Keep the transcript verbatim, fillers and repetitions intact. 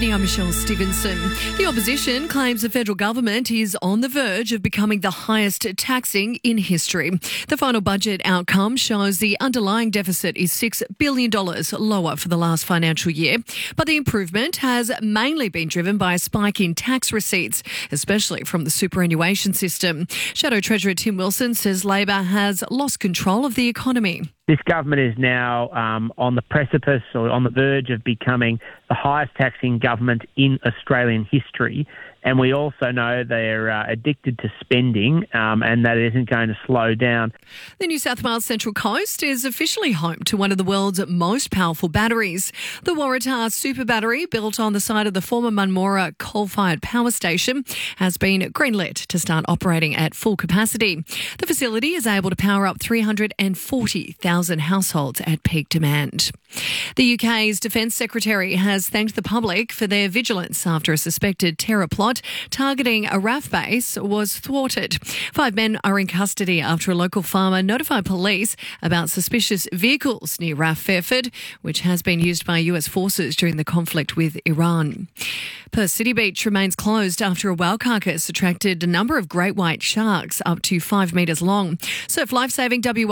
evening, I'm Michelle Stevenson. The opposition claims the federal government is on the verge of becoming the highest taxing in history. The final budget outcome shows the underlying deficit is six billion dollars lower for the last financial year, but the improvement has mainly been driven by a spike in tax receipts, especially from the superannuation system. Shadow Treasurer Tim Wilson says Labor has lost control of the economy. This government is now um, on the precipice or on the verge of becoming the highest taxing government in Australian history. And we also know they're uh, addicted to spending um, and that isn't going to slow down. The New South Wales Central Coast is officially home to one of the world's most powerful batteries. The Waratah Super Battery, built on the site of the former Munmorah coal-fired power station, has been greenlit to start operating at full capacity. The facility is able to power up three hundred forty thousand households at peak demand. The U K's Defence Secretary has thanked the public for their vigilance after a suspected terror plot targeting a R A F base was thwarted. Five men are in custody after a local farmer notified police about suspicious vehicles near R A F Fairford, which has been used by U S forces during the conflict with Iran. Perth City Beach remains closed after a whale carcass attracted a number of great white sharks up to five metres long. Surf Lifesaving W